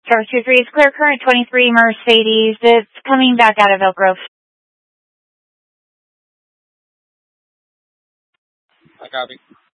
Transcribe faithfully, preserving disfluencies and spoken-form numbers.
Charles two three is clear current twenty-three Mercedes. It's coming back out of Elk Grove. I copy.